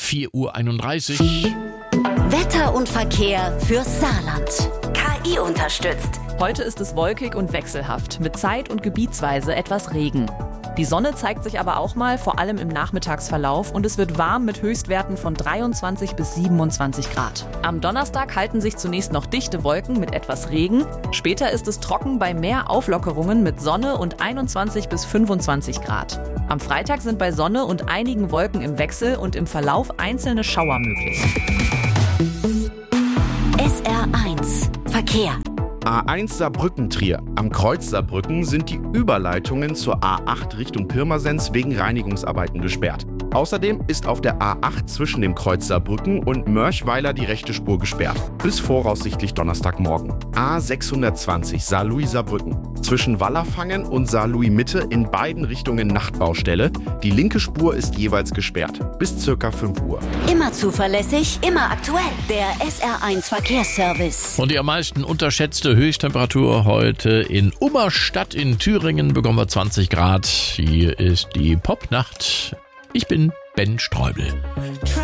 4:31 Uhr. Wetter und Verkehr fürs Saarland. KI unterstützt. Heute ist es wolkig und wechselhaft, mit zeit- und gebietsweise etwas Regen. Die Sonne zeigt sich aber auch mal, vor allem im Nachmittagsverlauf, und es wird warm mit Höchstwerten von 23 bis 27 Grad. Am Donnerstag halten sich zunächst noch dichte Wolken mit etwas Regen. Später ist es trocken bei mehr Auflockerungen mit Sonne und 21 bis 25 Grad. Am Freitag sind bei Sonne und einigen Wolken im Wechsel und im Verlauf einzelne Schauer möglich. SR1 Verkehr. A1 Saarbrücken-Trier. Am Kreuz Saarbrücken sind die Überleitungen zur A8 Richtung Pirmasens wegen Reinigungsarbeiten gesperrt. Außerdem ist auf der A8 zwischen dem Kreuz Saarbrücken und Mörchweiler die rechte Spur gesperrt. Bis voraussichtlich Donnerstagmorgen. A620 Saarlouis-Saarbrücken. Zwischen Wallerfangen und Saarlouis-Mitte in beiden Richtungen Nachtbaustelle. Die linke Spur ist jeweils gesperrt. Bis ca. 5 Uhr. Immer zuverlässig, immer aktuell. Der SR1 Verkehrsservice. Und die am meisten unterschätzte Höchsttemperatur heute in Ummerstadt in Thüringen bekommen wir 20 Grad. Hier ist die Popnacht. Ich bin Ben Streubel.